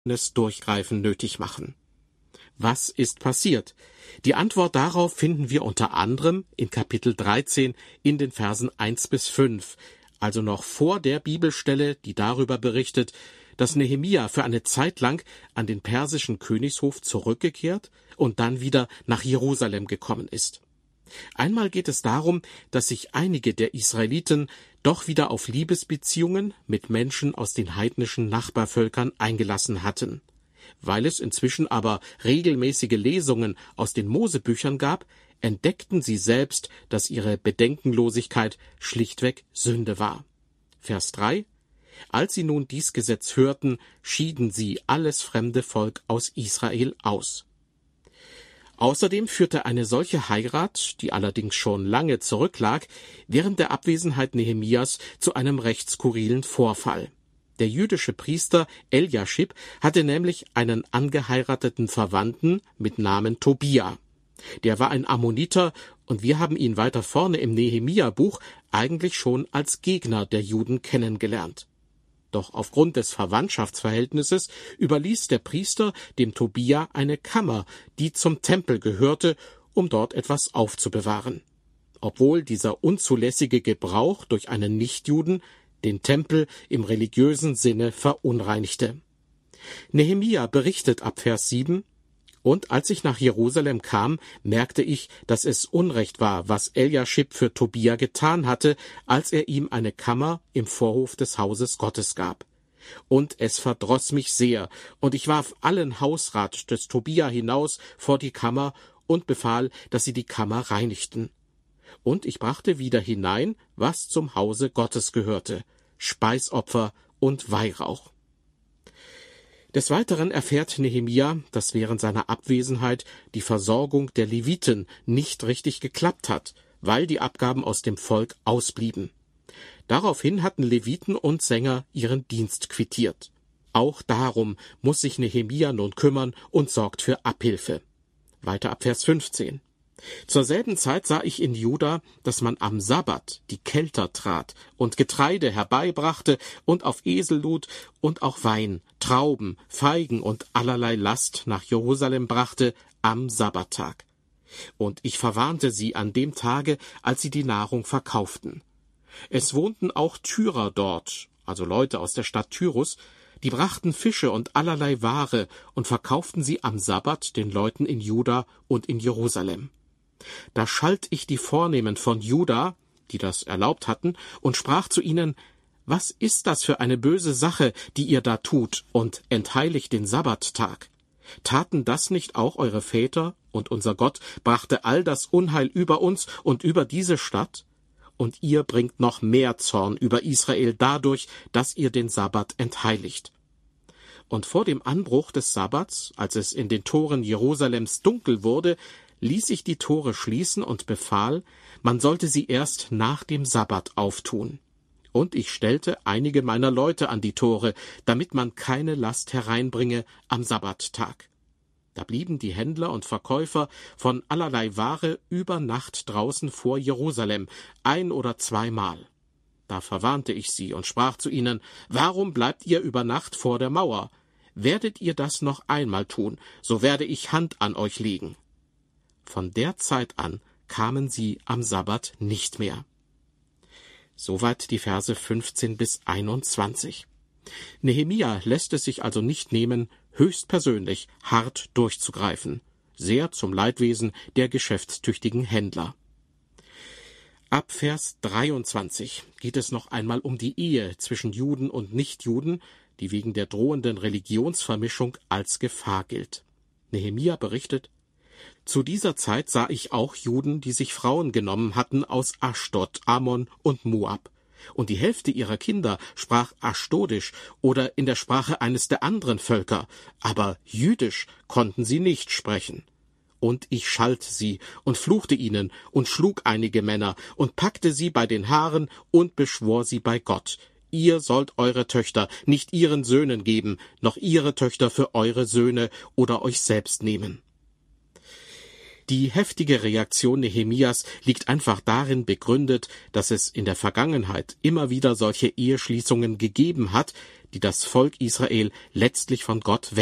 Durchgreifen nötig machen. Was ist passiert? Die Antwort darauf finden wir unter anderem in Kapitel 13 in den Versen 1-5, also noch vor der Bibelstelle, die darüber berichtet, dass Nehemia für eine Zeit lang an den persischen Königshof zurückgekehrt und dann wieder nach Jerusalem gekommen ist. Einmal geht es darum, dass sich einige der Israeliten doch wieder auf Liebesbeziehungen mit Menschen aus den heidnischen Nachbarvölkern eingelassen hatten. Weil es inzwischen aber regelmäßige Lesungen aus den Mosebüchern gab, entdeckten sie selbst, dass ihre Bedenkenlosigkeit schlichtweg Sünde war. Vers 3: Als sie nun dies Gesetz hörten, schieden sie alles fremde Volk aus Israel aus. Außerdem führte eine solche Heirat, die allerdings schon lange zurücklag, während der Abwesenheit Nehemias zu einem recht skurrilen Vorfall. Der jüdische Priester Eljaschib hatte nämlich einen angeheirateten Verwandten mit Namen Tobia. Der war ein Ammoniter und wir haben ihn weiter vorne im Nehemia-Buch eigentlich schon als Gegner der Juden kennengelernt. Doch aufgrund des Verwandtschaftsverhältnisses überließ der Priester dem Tobia eine Kammer, die zum Tempel gehörte, um dort etwas aufzubewahren. Obwohl dieser unzulässige Gebrauch durch einen Nichtjuden den Tempel im religiösen Sinne verunreinigte. Nehemia berichtet ab Vers 7: Und als ich nach Jerusalem kam, merkte ich, dass es Unrecht war, was Eljaschib für Tobia getan hatte, als er ihm eine Kammer im Vorhof des Hauses Gottes gab. Und es verdross mich sehr, und ich warf allen Hausrat des Tobia hinaus vor die Kammer und befahl, dass sie die Kammer reinigten. Und ich brachte wieder hinein, was zum Hause Gottes gehörte: Speisopfer und Weihrauch. Des Weiteren erfährt Nehemia, dass während seiner Abwesenheit die Versorgung der Leviten nicht richtig geklappt hat, weil die Abgaben aus dem Volk ausblieben. Daraufhin hatten Leviten und Sänger ihren Dienst quittiert. Auch darum muss sich Nehemia nun kümmern und sorgt für Abhilfe. Weiter ab Vers 15. Zur selben Zeit sah ich in Juda, dass man am Sabbat die Kelter trat und Getreide herbeibrachte und auf Esel lud und auch Wein, Trauben, Feigen und allerlei Last nach Jerusalem brachte am Sabbattag. Und ich verwarnte sie an dem Tage, als sie die Nahrung verkauften. Es wohnten auch Tyrer dort, also Leute aus der Stadt Tyrus, die brachten Fische und allerlei Ware und verkauften sie am Sabbat den Leuten in Juda und in Jerusalem. Da schalt ich die Vornehmen von Juda, die das erlaubt hatten, und sprach zu ihnen: Was ist das für eine böse Sache, die ihr da tut, und entheiligt den Sabbattag? Taten das nicht auch eure Väter, und unser Gott brachte all das Unheil über uns und über diese Stadt? Und ihr bringt noch mehr Zorn über Israel dadurch, dass ihr den Sabbat entheiligt. Und vor dem Anbruch des Sabbats, als es in den Toren Jerusalems dunkel wurde, ließ ich die Tore schließen und befahl, man sollte sie erst nach dem Sabbat auftun. Und ich stellte einige meiner Leute an die Tore, damit man keine Last hereinbringe am Sabbattag. Da blieben die Händler und Verkäufer von allerlei Ware über Nacht draußen vor Jerusalem, 1 oder 2 Mal. Da verwarnte ich sie und sprach zu ihnen: Warum bleibt ihr über Nacht vor der Mauer? Werdet ihr das noch einmal tun, so werde ich Hand an euch legen. Von der Zeit an kamen sie am Sabbat nicht mehr. Soweit die Verse 15-21. Nehemia lässt es sich also nicht nehmen, höchstpersönlich hart durchzugreifen, sehr zum Leidwesen der geschäftstüchtigen Händler. Ab Vers 23 geht es noch einmal um die Ehe zwischen Juden und Nichtjuden, die wegen der drohenden Religionsvermischung als Gefahr gilt. Nehemia berichtet: Zu dieser Zeit sah ich auch Juden, die sich Frauen genommen hatten aus Aschdod, Ammon und Moab. Und die Hälfte ihrer Kinder sprach Aschdodisch oder in der Sprache eines der anderen Völker, aber Jüdisch konnten sie nicht sprechen. Und ich schalt sie und fluchte ihnen und schlug einige Männer und packte sie bei den Haaren und beschwor sie bei Gott: Ihr sollt eure Töchter nicht ihren Söhnen geben, noch ihre Töchter für eure Söhne oder euch selbst nehmen. Die heftige Reaktion Nehemias liegt einfach darin begründet, dass es in der Vergangenheit immer wieder solche Eheschließungen gegeben hat, die das Volk Israel letztlich von Gott